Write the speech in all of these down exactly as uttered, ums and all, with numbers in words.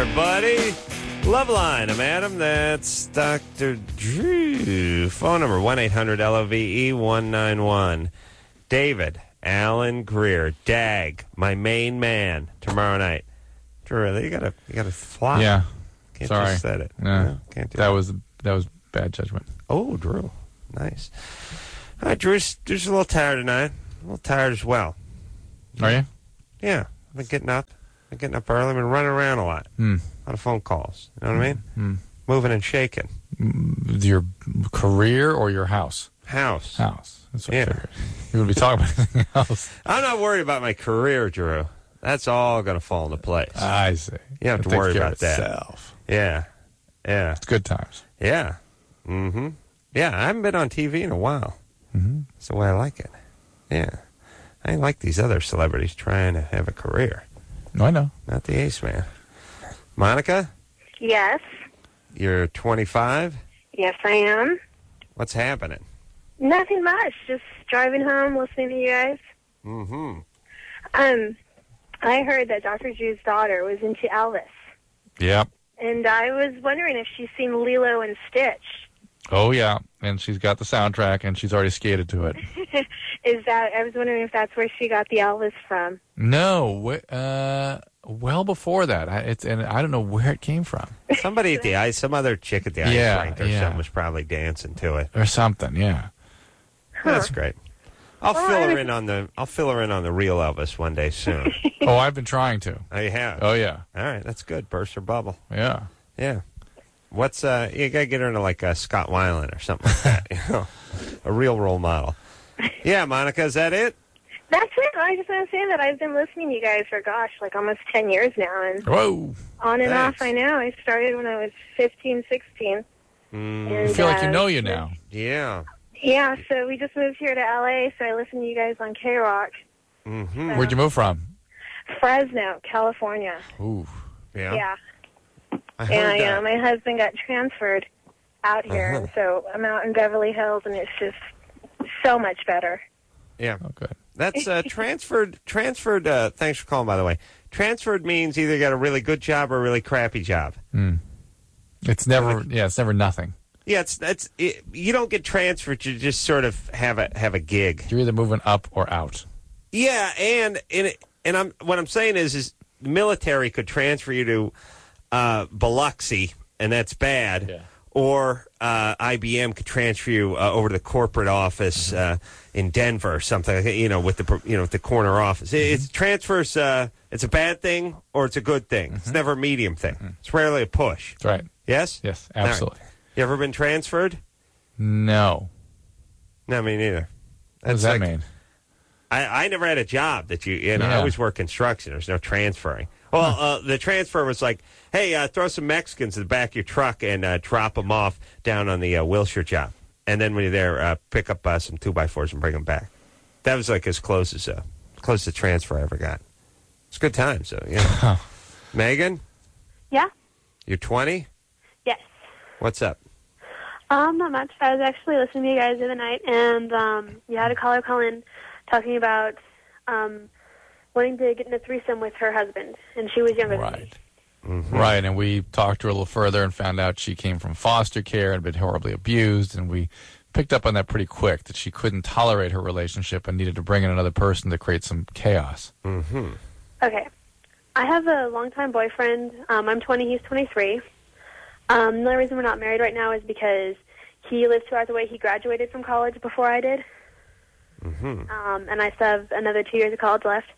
buddy. Loveline, I'm Adam. That's Doctor Drew. Phone number one eight hundred L O V E one nine one. David Alan Greer, Dag, my main man, tomorrow night. Drew, you gotta, you gotta fly. Yeah. Can't Sorry. just set it. No, No, can't do that that. was that was bad judgment. Oh, Drew, nice. All right, Drew's, Drew's a little tired tonight. A little tired as well. Are you? Yeah, I've been getting up. I've been getting up early. I've been running around a lot. Hmm. A lot of phone calls. You know what I mean? Hmm. Moving and shaking. Your career or your house? House. House. That's what Yeah. I figured. You would be talking about anything else. I'm not worried about my career, Drew. That's all going to fall into place. I see. You don't have It to takes worry care about of that. itself. Yeah. Yeah. It's good times. Yeah. Mm-hmm. Yeah, I haven't been on T V in a while. Mm-hmm. That's the way I like it. Yeah. I ain't like these other celebrities trying to have a career. No, I know. Not the ace man. Monica, Yes. you're twenty-five. Yes, I am. What's happening? Nothing much. Just driving home, listening to you guys. Mm-hmm. Um, I heard that Doctor Drew's daughter was into Elvis, Yep. and I was wondering if she's seen Lilo and Stitch. Oh, yeah. And she's got the soundtrack, and she's already skated to it. Is that? I was wondering if that's where she got the Elvis from. No. wh- Uh, well before that. I, it's and I don't know where it came from. Somebody at the ice, some other chick at the ice Yeah, rink or yeah. something was probably dancing to it. Or something, yeah. That's great. I'll Well, fill I her was- in on the. I'll fill her in on the real Elvis one day soon. Oh, I've been trying to. Oh, you have. Oh, yeah. All right, that's good. Burst her bubble. Yeah. Yeah. What's uh? You gotta get her into like uh, Scott Weiland or something like that. You know, a real role model. Yeah, Monica, is that it? That's it. I just want to say that I've been listening to you guys for, gosh, like almost ten years now, and Whoa. on and Thanks. off. I know. I started when I was fifteen, sixteen. Mm, And, I feel like you uh, know you now. yeah. Yeah, so we just moved here to L A, so I listen to you guys on K-Rock. Mm-hmm. Where'd you move from? Fresno, California. Ooh. Yeah. Yeah. I heard And, you that. know, my husband got transferred out here, Uh-huh. and so I'm out in Beverly Hills, and it's just so much better. Yeah. Oh, good. That's uh, transferred. Transferred. Uh, thanks for calling, by the way. Transferred means either you got a really good job or a really crappy job. Mm. It's never, yeah, it's never nothing. Yeah, it's it's it, you don't get transferred. You just sort of have a have a gig. You're either moving up or out. Yeah, and and it, and I'm what I'm saying is is the military could transfer you to uh, Biloxi, and that's bad. Yeah. Or uh, I B M could transfer you uh, over to the corporate office uh, in Denver or something. like that, You know, with the you know with the corner office. It, it's transfers. Uh, it's a bad thing or it's a good thing. It's never a medium thing. It's rarely a push. That's right. Yes. Yes, All right. absolutely. You ever been transferred? No. No, me neither. What does That's that like- mean? I, I never had a job that you, you know, I Yeah. always work construction. There's no transferring. Well, uh, the transfer was like, hey, uh, throw some Mexicans in the back of your truck and uh, drop them off down on the uh, Wilshire job. And then when you're there, uh, pick up uh, some two by fours and bring them back. That was like as close as uh, close to transfer I ever got. It's a good time, so, you know. Megan, Yeah? you're twenty? Yes. What's up? Um, not much. I was actually listening to you guys the other night, and um, you had a caller call in talking about um, wanting to get in a threesome with her husband, and she was younger than me. Right. Mm-hmm. Right, and we talked to her a little further and found out she came from foster care and been horribly abused, and we picked up on that pretty quick, that she couldn't tolerate her relationship and needed to bring in another person to create some chaos. Mm-hmm. Okay. I have a longtime boyfriend. Um, I'm twenty. He's twenty-three. Um, the only reason we're not married right now is because he lives two hours away. He graduated from college before I did. Mm-hmm. Um, and I still have another two years of college left.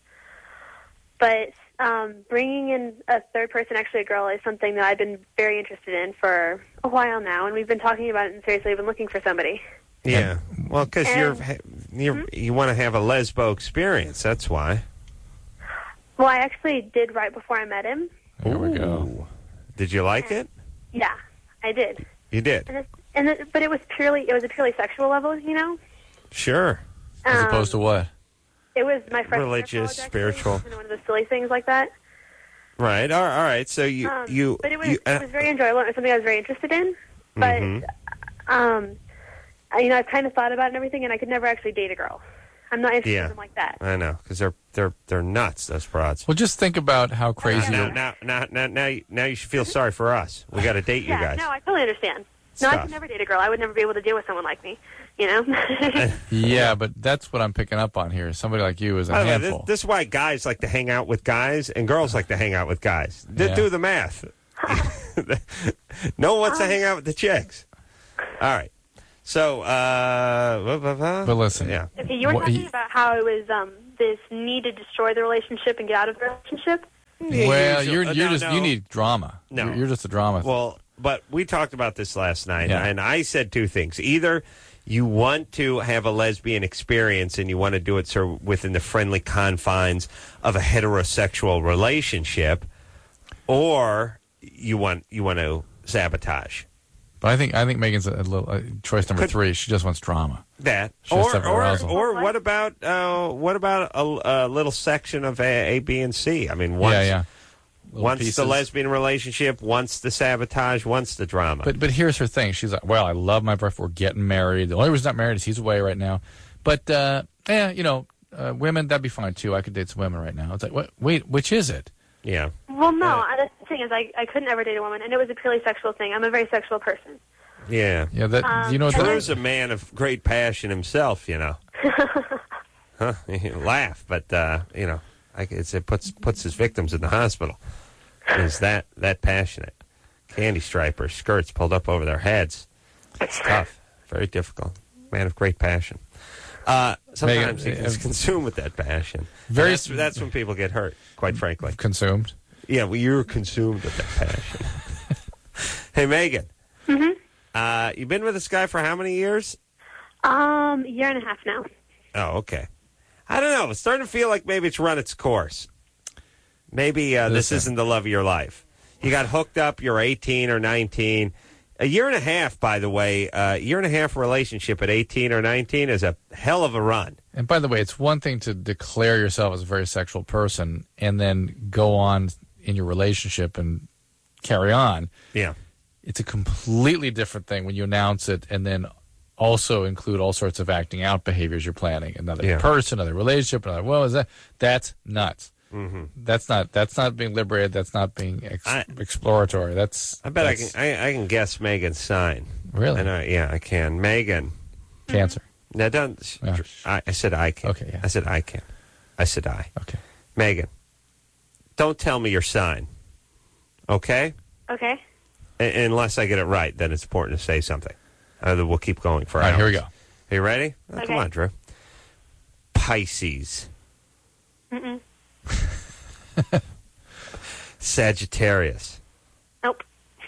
But um, bringing in a third person, actually a girl, is something that I've been very interested in for a while now, and we've been talking about it and seriously been looking for somebody. Yeah. Well, because you're, And- you're, you want to have a lesbo experience. That's why. Well, I actually did right before I met him. There we go. Ooh. Did you like it? Yeah, I did. You did. And, it, and it, but it was purely it was a purely sexual level, you know. Sure. As Um, opposed to what? It was my freshman year of Religious, college, actually, spiritual. and one of the silly things like that. Right. All right. All right. So you Um, you but it was you, uh, it was very enjoyable. It was something I was very interested in. But Mhm. um, I, you know, I've kind of thought about it and everything, and I could never actually date a girl. I'm not interested Yeah. in them like that. I know, because they're they're they're nuts. Those broads. Well, just think about how crazy. Now, you're- now, now, now, now, you- now you should feel sorry for us. We got to date you Yeah, guys. no, I totally understand. No, I Stuff. could never date a girl. I would never be able to deal with someone like me. You know? Yeah, but that's what I'm picking up on here. Somebody like you is a By the way, handful. this, this is why guys like to hang out with guys and girls like to hang out with guys. D- Yeah. Do the math. No one wants to hang out with the chicks. All right. So, uh, blah, blah, blah. But listen, Yeah. Okay, you were What- talking he- about how it was um, this need to destroy the relationship and get out of the relationship. well, Usually- you're uh, you're no, just no. you need drama. No. you're, you're just a drama. Well, but we talked about this last night, Yeah. and I said two things. Either you want to have a lesbian experience and you want to do it sort of within the friendly confines of a heterosexual relationship, or you want you want to sabotage But I think I think Megan's a little uh, choice number Could- three. She just wants drama. that. She has Or, to have or, arousal. or what about uh, what about a, a little section of A, A, B, and C? I mean, once, yeah, yeah. Little once the pieces. lesbian relationship, once the sabotage, once the drama. But but here's her thing. She's like, well, I love my boyfriend. We're getting married. The only reason I'm not married is he's away right now. But uh, yeah, you know, uh, women that'd be fine too. I could date some women right now. It's like, what? Wait, which is it? yeah. Well, no, Uh, I that's the thing is I, I couldn't ever date a woman, and it was a purely sexual thing. I'm a very sexual person. Yeah. Yeah, that Um, you know what and that Drew's a man of great passion himself, you know. Huh? You laugh, but uh, you know, I, it's, it puts puts his victims in the hospital. Is that that passionate? Candy stripers, skirts pulled up over their heads. It's tough, very difficult. Man of great passion. Uh, sometimes Megan, he gets uh, consumed with that passion. very Very. That's, that's when people get hurt. Quite frankly. consumed. Yeah, well, you're consumed with that passion. Hey, Megan. Mm-hmm. Uh, you've been with this guy for how many years? Um, year and a half now. Oh, okay. I don't know. It's starting to feel like maybe it's run its course. Maybe uh, this Listen. isn't the love of your life. You got hooked up. You're eighteen or nineteen. A year and a half, by the way, a uh, year and a half relationship at eighteen or nineteen is a hell of a run. And by the way, it's one thing to declare yourself as a very sexual person and then go on in your relationship and carry on. Yeah. It's a completely different thing when you announce it and then also include all sorts of acting out behaviors you're planning. Another Yeah. person, another relationship, another, what was that? That's nuts. Mm-hmm. That's not that's not being liberated. That's not being ex- I- exploratory. That's I bet I can. that's I, I can guess Megan's sign. really And I, yeah, I can. Megan. cancer. Now, don't. Yeah. I, I said I can. Okay, yeah. I said I can. I said I. Okay. Megan, don't tell me your sign. Okay? Okay. A- unless I get it right, then it's important to say something. Other we'll keep going for All right, hours. here we go. Are you ready? Oh, Come Okay. on, Drew. Pisces. Mm-mm. Sagittarius. Nope.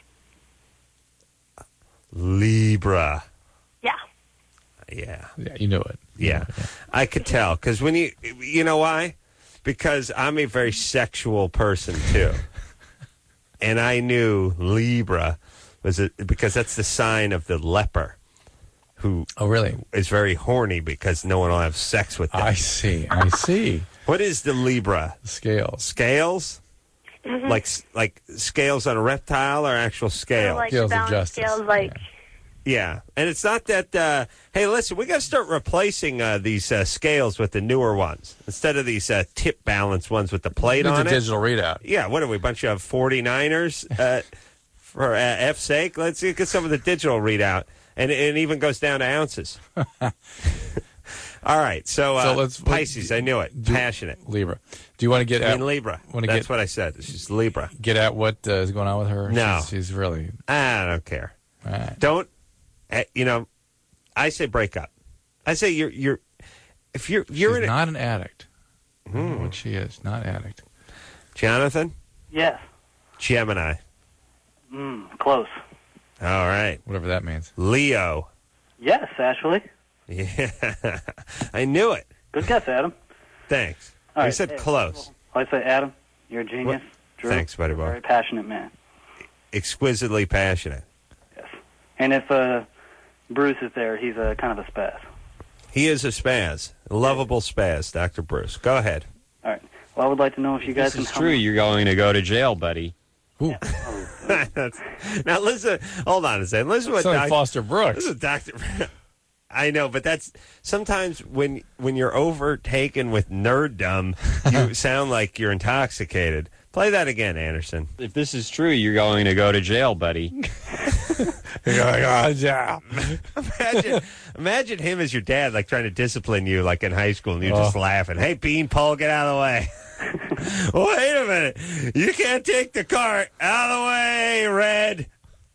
Libra. Yeah. Yeah. Yeah, you knew it. You Yeah. knew it, I could tell. Because when you, you know why? Because I'm a very sexual person, too. And I knew Libra was a, because that's the sign of the leper who Oh, really? is very horny because no one will have sex with them. I see. I see. What is the Libra? Scales. Scales? Mm-hmm. Like like scales on a reptile or actual scales? Like Scales of balance justice. scales, like Yeah, and it's not that. Uh, hey, listen, we got to start replacing uh, these uh, scales with the newer ones instead of these uh, tip balance ones with the plate It's a on it. digital readout. Yeah, what are we, a bunch of forty-niners? Uh, for uh, F's sake, let's get some of the digital readout, and it even goes down to ounces. All right, so, uh, So let's- Pisces, I knew it, do- passionate. Libra. Do you want to get I at mean Libra. wanna That's get- what I said. She's Libra. get at what uh, is going on with her? No. she's, she's really. I don't care. All right. Don't, uh, you know, I say break up. I say you're you're if you're you're She's in a, not an addict. I don't Hmm. know what she is. Not addict. Jonathan, Yes. Gemini. Mm, close. All right, Whatever that means. Leo. Yes, actually. Yeah, I knew it. Good guess, Adam. Thanks. All you right, said hey, close. well, I say, Adam, you're a genius. Drew, Thanks, buddy you're a boy. very passionate man. Exquisitely passionate. Yes. And if uh, Bruce is there, he's a kind of a spaz. He is a spaz, a lovable spaz, Doctor Bruce. Go ahead. All right. Well, I would like to know if you guys This is can true. help me- You're going to go to jail, buddy. Ooh. That's- now listen. Hold on a second. Listen to what Something Doc- Foster Brooks. This is Doctor I know, but that's sometimes when when you're overtaken with nerddom, you sound like you're intoxicated. Play that again, Anderson. If this is true, you're going to go to jail, buddy. You're like, oh, yeah. Imagine, imagine him as your dad, like trying to discipline you, like in high school, and you're just Oh. laughing. Hey, Beanpole, get out of the way. Wait a minute. You can't take the cart. Out of the way, Red.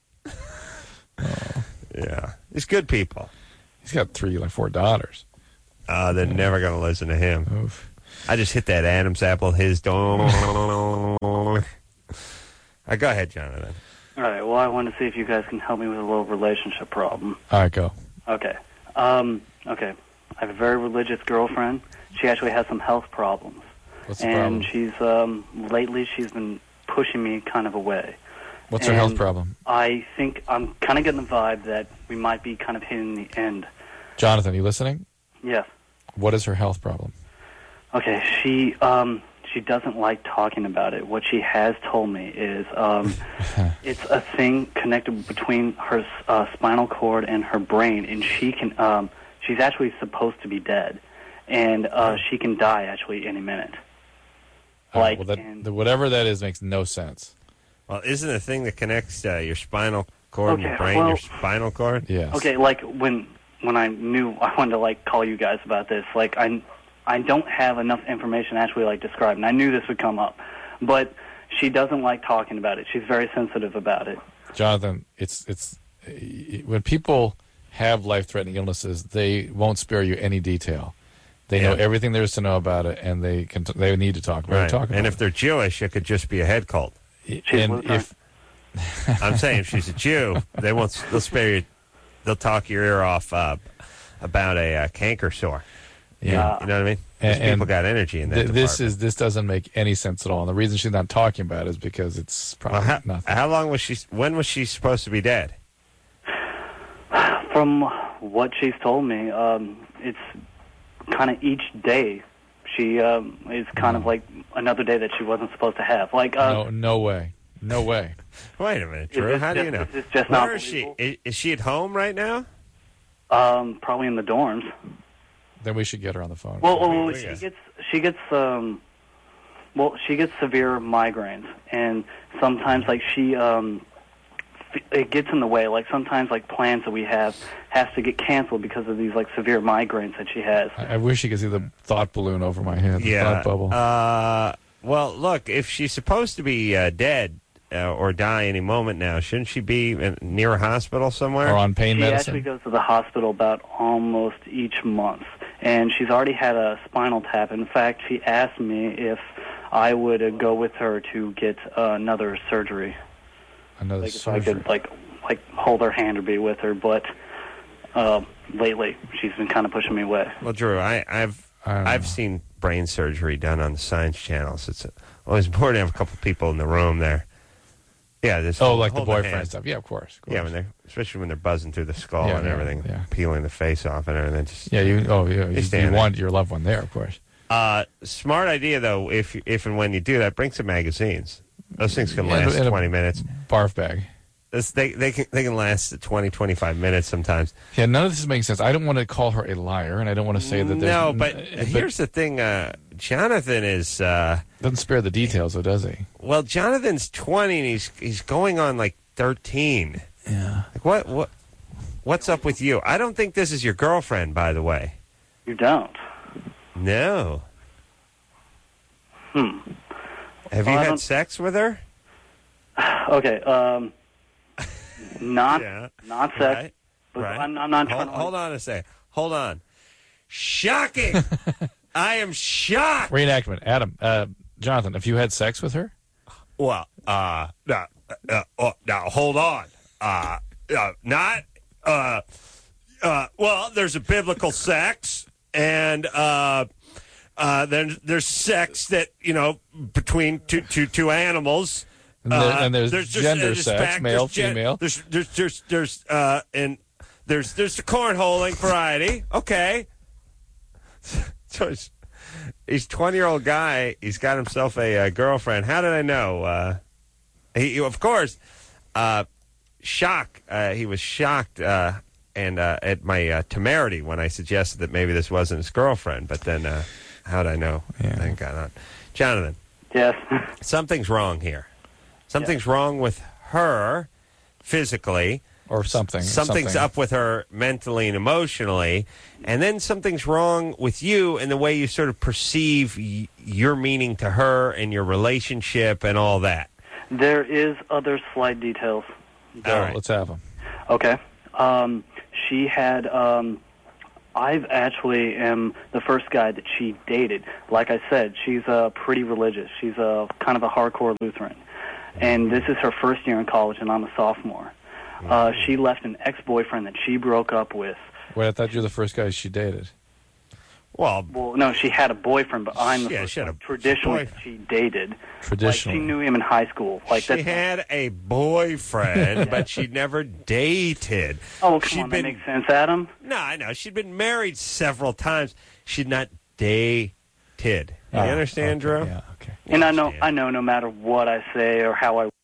Oh. Yeah. He's good people. He's got three, like four daughters. Uh, they're never going to listen to him. Oof. I just hit that Adam's apple, his dome. uh, go ahead, Jonathan. All right. Well, I wanted to see if you guys can help me with a little relationship problem. All right, go. Okay. Um, okay. I have a very religious girlfriend. She actually has some health problems. What's the and problem? she's, um, lately she's been pushing me kind of away. What's her health and problem? I think I'm kind of getting the vibe that we might be kind of hitting the end. Jonathan, you listening? Yes. What is her health problem? Okay, she um she doesn't like talking about it. What she has told me is um it's a thing connected between her uh, spinal cord and her brain, and she can um she's actually supposed to be dead, and uh, she can die actually any minute. Uh, Like, well, that, and- the, whatever that is makes no sense. Well, isn't the thing that connects uh, your spinal cord and your Okay, brain well- your spinal cord? Yes. Okay, like when when I knew I wanted to like call you guys about this, like I I don't have enough information to actually like describe, and I knew this would come up, but she doesn't like talking about it. She's very sensitive about it. Jonathan, it's it's when people have life-threatening illnesses, they won't spare you any detail. They know Yeah. everything there is to know about it, and they can they need to talk about Right. it. Talk about And if it. they're Jewish, it could just be a head cold. She's and Lutheran. if I'm saying if she's a Jew, they won't. They'll spare you. They'll talk your ear off uh, about a uh, canker sore. yeah, You know what I mean? These And- people and got energy in that th- this department. is this doesn't make any sense at all. And the reason she's not talking about it is because it's probably Well, how, nothing. how long was she? When was she supposed to be dead? From what she's told me, um, it's kind of each day she um, is kind of like another day that she wasn't supposed to have. Like, uh, no, no way, no way. Wait a minute, Is Drew. this How do just- you know? is this just Where not is she? believable? Is, is she at home right now? um, probably in the dorms. Then we should get her on the phone. Well, we- well, we she got- gets she gets um, well, she gets severe migraines, and sometimes like she um, f- it gets in the way. Like sometimes like plans that we have has to get canceled because of these like severe migraines that she has. I, I wish you could see the thought balloon over my head. The Yeah. thought bubble. Uh, well, look, if she's supposed to be uh, dead uh, or die any moment now, shouldn't she be in, near a hospital somewhere? or on pain She medicine. actually goes to the hospital about almost each month, and she's already had a spinal tap. In fact, she asked me if I would uh, go with her to get uh, another surgery. Another Like if I surgery. could like like hold her hand or be with her, but uh, lately she's been kind of pushing me away. Well, Drew, I, I've I don't I've know. seen brain surgery done on the Science Channels. It's always important to have a couple people in the room there. Yeah, this Oh, like the hold their boyfriend hand. stuff. Yeah, of course. Of course. Yeah, when they're especially when they're buzzing through the skull Yeah, and yeah, everything, yeah. peeling the face off and everything. Just, Yeah, you. Oh, yeah. You, stand you there. want your loved one there, of course. Uh, smart idea though. If if and when you do that, bring some magazines. Those things can Yeah, last and a- twenty minutes. Barf bag. This, they they can they can last twenty, twenty-five minutes sometimes. Yeah, none of this is making sense. I don't want to call her a liar, and I don't want to say that there's No, but uh, here's the thing. Uh, Jonathan is uh, doesn't spare the details, though, does he? well. Jonathan's twenty, and he's he's going on like thirteen. Yeah. Like what what what's up with you? I don't think this is your girlfriend, by the way. You don't. No. Hmm. Have Well, you I had don't- sex with her? Okay. Um. Not Yeah. not sex. Right. But Right. I'm, I'm not Hold, trying to. hold on a second. Hold on. Shocking. I am shocked. Reenactment. Adam, uh, Jonathan, have you had sex with her? Well, uh, now, uh, uh, now hold on. Uh, uh, not, uh, uh, well, there's a biblical sex, and uh, uh, then there's sex that you know between two two two animals. And, there, Uh, and there's, just- gender there's sex, back- male, there's gen- female. There's there's there's there's uh and there's there's the cornholing variety. Okay. So he's he's twenty year old guy. He's got himself a, uh girlfriend. How did I know? Uh, he of course, uh, shock. Uh, he was shocked. Uh, and uh, at my uh, temerity when I suggested that maybe this wasn't his girlfriend. But then, uh, how'd I know? Yeah. Thank God not. Jonathan, Yes. something's wrong here. Something's wrong with her physically. Or something. Something's something. up with her mentally and emotionally, and then something's wrong with you in the way you sort of perceive y- your meaning to her and your relationship and all that. There is other slight details. All right. Let's have them. Okay. Um, she had. Um, I've actually am the first guy that she dated. Like I said, she's uh, pretty religious. She's a kind of a hardcore Lutheran, and this is her first year in college, and I'm a sophomore. Uh, she left an ex-boyfriend that she broke up with. Wait, I thought you were the first guy she dated. Well, Well, no, she had a boyfriend, but I'm the Yeah, first she had one a traditionally boyfriend. she dated. Traditionally. Like, she knew him in high school. Like she that's had a boyfriend, but she never dated. Oh, come She'd on, been, that makes sense, Adam. No, I know. She'd been married several times. She'd not dated. You Oh, understand, okay, Drew? Yeah, okay. And I know, understand. I know, no matter what I say or how I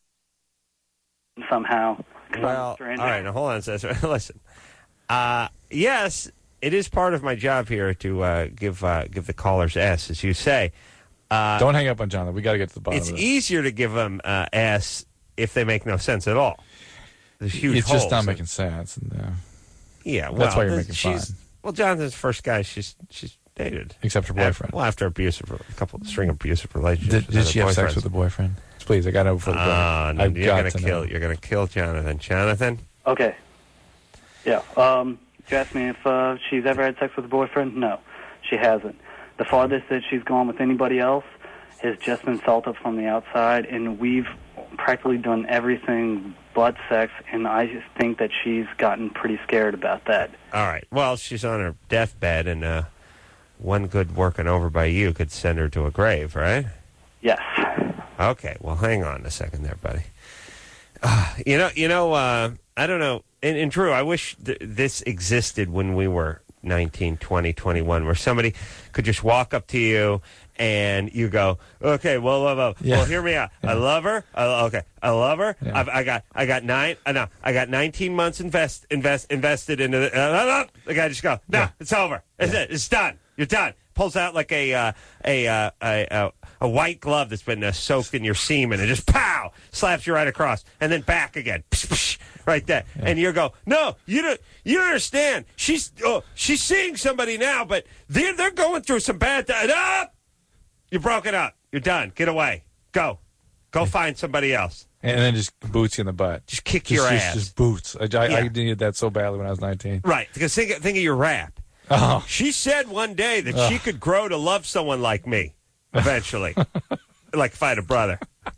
somehow. 'cause I'm a Well, all stranger. right, now hold on a second. Listen. Uh, yes, it is part of my job here to uh, give uh, give the callers S, as you say. Uh, Don't hang up on Jonathan. We got to get to the bottom it's of this. easier to give them uh, S if they make no sense at all. There's huge It's just not holes. making sense. And, uh, Yeah, well, That's why you're the- making she's, fun. Well, Jonathan's the first guy she's she's dated. except her After, boyfriend. well, after abusive, a couple of string of abusive relationships. Did, with did she other have sex boyfriends. with the boyfriend? Please, I got to know before the break. Ah, no, I've you're got gonna to kill. know. You're gonna kill Jonathan. Jonathan. Okay. Yeah. Um, you asked me if uh, she's ever had sex with a boyfriend. No, she hasn't. The farthest that she's gone with anybody else has just been felt up from the outside, and we've practically done everything but sex, and I just think that she's gotten pretty scared about that. All right. Well, she's on her deathbed, and uh, one good working over by you could send her to a grave, right? Yes. Okay. Well, hang on a second there, buddy. Uh, you know, you know. Uh, I don't know. And, and Drew, I wish th- this existed when we were nineteen, twenty, twenty-one, where somebody could just walk up to you and you go, okay, well, well, well, Yeah. well hear me out. Yeah. I love her. I, okay, I love her. Yeah. I've, I got, I got nine. Uh, no, I got nineteen months invest, invest, invested into the. Uh, uh, uh, the guy just go, no, Yeah. it's over. It's it. It's done. You're done. Pulls out like a uh, a, uh, a a a white glove that's been uh, soaked in your semen and just pow slaps you right across and then back again. Psh, psh, right there. And you go, no, you don't. You don't understand. She's oh, she's seeing somebody now, but they're they're going through some bad times. Up. You're broken up. You're done. Get away. Go. Go find somebody else. And then just boots you in the butt. Just kick Just, your just, ass. just boots. I, I, Yeah. I needed that so badly when I was nineteen. Right. Because think, think of your rap. Oh, She said one day that she Ugh. could grow to love someone like me eventually. Like if I had a brother.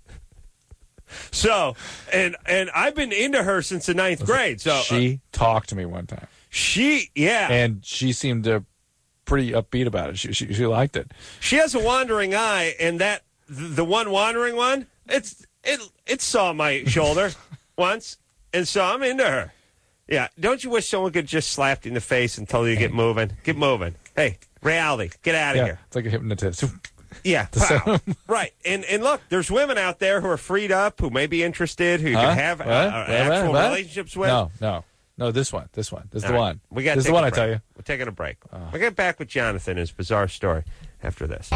So, and and I've been into her since the ninth grade. So uh, she talked to me one time, she, yeah. and she seemed to pretty upbeat about it. She she, she liked it. She has a wandering eye, and that th- the one wandering one, it's it it saw my shoulder once, and so I'm into her. Yeah, don't you wish someone could just slap you in the face and tell you to get moving? Get moving. Hey, reality, get out of Yeah, here. it's like a hypnotist. Yeah, pow. Right. And and look, there's women out there who are freed up, who may be interested, who you Huh? can have uh, What? uh, What? actual What? relationships with. No, no, no. This one, this one, this is All the right. one. We got this is the one. I tell you. We're taking a break. We'll get back with Jonathan, his bizarre story, after this.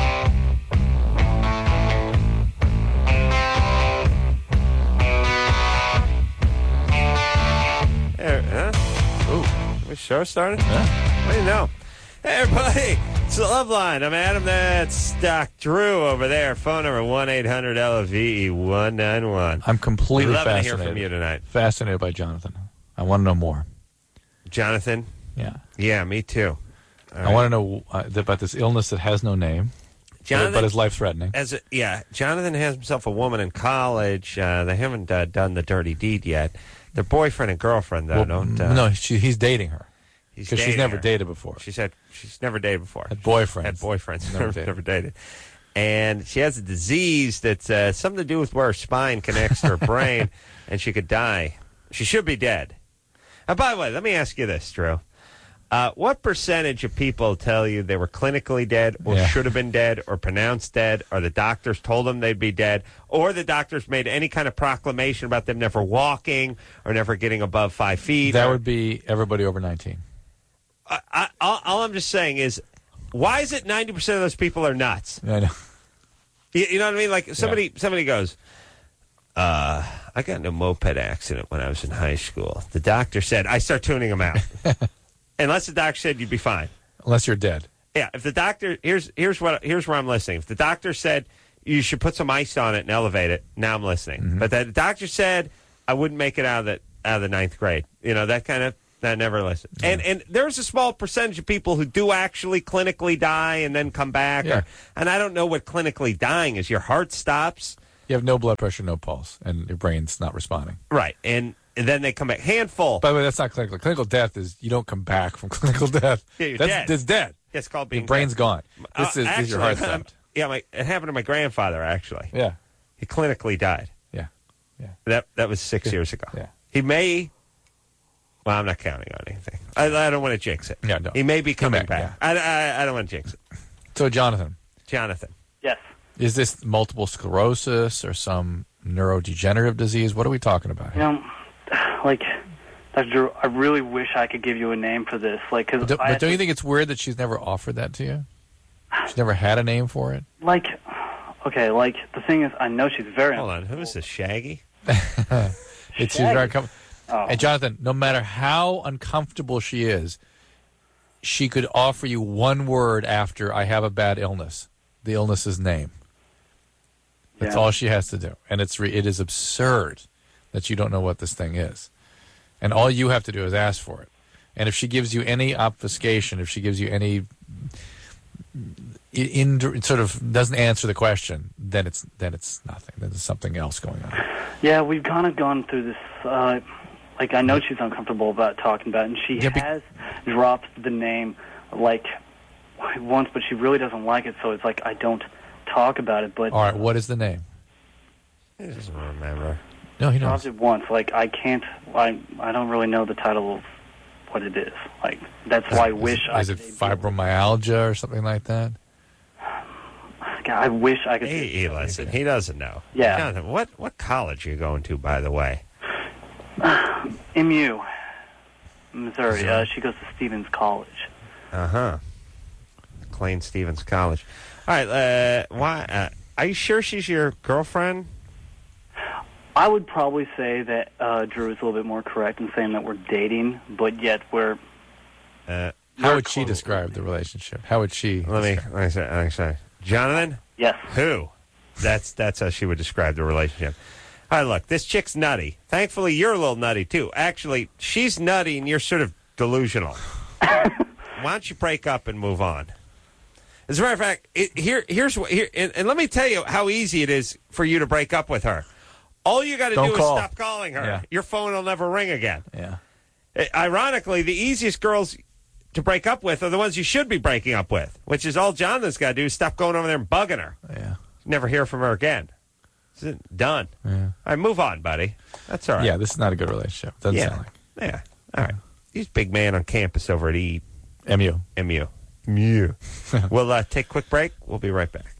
There, huh? Ooh, We show started? yeah. What do you know? Hey, everybody. It's the Love Line. I'm Adam. That's Doc Drew over there. Phone number one eight hundred L O V E one nine one. I'm completely Loving to fascinated. hear from you tonight. Fascinated by Jonathan. I want to know more. Jonathan? Yeah, Yeah, me too. All I right. want to know uh, about this illness that has no name, Jonathan, but is life threatening. as a, yeah, Jonathan has himself a woman in college. Uh, they haven't uh, done the dirty deed yet. Their boyfriend and girlfriend, though, Well, don't. Uh, no, she, he's dating her he's because she's dating never her. dated before. She said she's never dated before. Had boyfriends. Had boyfriends. Never Never, dated. never dated. And she has a disease that's uh, something to do with where her spine connects to her brain, and she could die. She should be dead. Uh, by the way, let me ask you this, Drew. Uh, what percentage of people tell you they were clinically dead or Yeah. should have been dead or pronounced dead or the doctors told them they'd be dead or the doctors made any kind of proclamation about them never walking or never getting above five feet? That or, would be everybody over nineteen. I, I, all, all I'm just saying is, why is it ninety percent of those people are nuts? I know. You, you know what I mean? Like somebody, somebody goes, uh, I got in a moped accident when I was in high school. The doctor said, I start tuning them out. Unless the doctor said you'd be fine. Unless you're dead. Yeah, if the doctor here's here's what here's where I'm listening. If the doctor said you should put some ice on it and elevate it, now I'm listening. Mm-hmm. But the doctor said I wouldn't make it out of the out of the ninth grade. You know, that kind of that never listen. Mm-hmm. And and there's a small percentage of people who do actually clinically die and then come back. Yeah. Or, and I don't know what clinically dying is. Your heart stops. You have no blood pressure, no pulse, and your brain's not responding. Right. And, and then they come back. Handful. By the way, that's not clinical. Clinical death is you don't come back from clinical death. Yeah, you're that's dead. It's dead. It's called being Your brain's dead. gone. This Uh, is, this is your heart actually, stopped. Yeah, my, it happened to my grandfather, actually. Yeah. He clinically died. Yeah. Yeah. That that was six years ago. Yeah. He may. Well, I'm not counting on anything. I, I don't want to jinx it. Yeah, no. He may be coming Come back. back, I, I, I don't want to jinx it. So, Jonathan, Jonathan. Yes. is this multiple sclerosis or some neurodegenerative disease? What are we talking about You here? know, like, Doctor Drew, I really wish I could give you a name for this. Like, cause But, do, I but don't you think it's weird that she's never offered that to you? She's never had a name for it? Like, okay, like, the thing is, I know she's very... Hold on. Who is this, Shaggy? It's she's very com- Oh. And Jonathan, no matter how uncomfortable she is, she could offer you one word after I have a bad illness. The illness's name. That's Yeah. all she has to do. And it's re- it is absurd that you don't know what this thing is. And all you have to do is ask for it. And if she gives you any obfuscation, if she gives you any in, in sort of doesn't answer the question, then it's then it's nothing. Then there's something else going on. Yeah, we've kind of gone through this. Uh, like, I know she's uncomfortable about talking about it, and she Yeah, be- has dropped the name, like, once, but she really doesn't like it, so it's like I don't talk about it, but All right, what is the name? He doesn't remember. No, he dropped knows. it once. Like, I can't, I, I don't really know the title of what it is. Like, that's why I wish I Is it could... fibromyalgia or something like that? God, I wish I could... He, he listen. He doesn't know. Yeah. Jonathan, what what college are you going to, by the way? M U, Missouri. Uh, she goes to Stevens College. Uh huh. Clayne Stevens College. All right. Uh, why? Uh, are you sure she's your girlfriend? I would probably say that uh, Drew is a little bit more correct in saying that we're dating, but yet we're... Uh, How would she describe the relationship? How would she? let me. describe- Let me say. Let me say. Jonathan. Yes. Who? That's that's how she would describe the relationship. All right, look, this chick's nutty. Thankfully, you're a little nutty, too. Actually, she's nutty, and you're sort of delusional. Why don't you break up and move on? As a matter of fact, it, here, here's what, here, and, and let me tell you how easy it is for you to break up with her. All you got to Don't do call. is stop calling her. Yeah. Your phone will never ring again. Yeah. Uh, Ironically, the easiest girls to break up with are the ones you should be breaking up with, which is all Jonathan's got to do is stop going over there and bugging her. Yeah. Never hear from her again. It's done. Yeah. All right, move on, buddy. That's all right. Yeah. This is not a good relationship. Doesn't yeah. sound like Yeah. All right. He's a big man on campus over at E M U. M U. M U. We'll uh, take a quick break. We'll be right back.